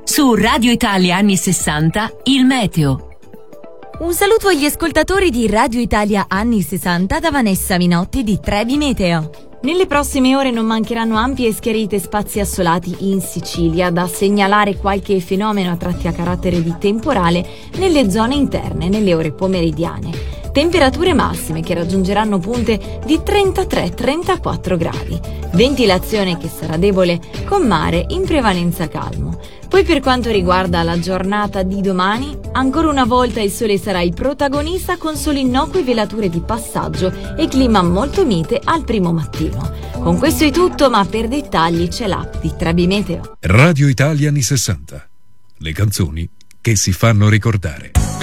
Su Radio Italia anni 60, il meteo. Un saluto agli ascoltatori di Radio Italia anni 60 da Vanessa Minotti di Trebi Meteo. Nelle prossime ore non mancheranno ampi e schiariti spazi assolati in Sicilia, da segnalare qualche fenomeno a tratti a carattere di temporale nelle zone interne nelle ore pomeridiane. Temperature massime che raggiungeranno punte di 33-34 gradi. Ventilazione che sarà debole con mare in prevalenza calmo. Poi per quanto riguarda la giornata di domani, ancora una volta il sole sarà il protagonista con solo innocue velature di passaggio e clima molto mite al primo mattino. Con questo è tutto, ma per dettagli c'è l'app di Trebi Meteo. Radio Italia anni 60. Le canzoni che si fanno ricordare.